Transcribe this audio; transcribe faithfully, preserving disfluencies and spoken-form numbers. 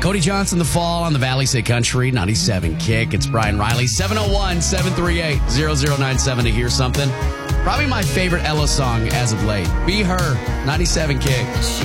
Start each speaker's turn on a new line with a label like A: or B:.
A: Cody Johnson, The Fall on the Valley Say Country, ninety-seven Kick. It's Brian Riley, seven oh one, seven three eight, zero zero nine seven to hear something. Probably my favorite Ella song as of late. Be Her, ninety-seven Kick.